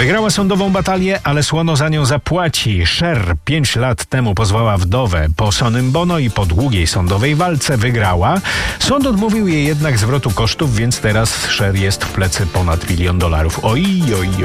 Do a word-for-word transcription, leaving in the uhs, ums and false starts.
Wygrała sądową batalię, ale słono za nią zapłaci. Cher pięć lat temu pozwała wdowę po Sonym Bono i po długiej sądowej walce wygrała. Sąd odmówił jej jednak zwrotu kosztów, więc teraz Cher jest w plecy ponad milion dolarów. Oj, oj, oj.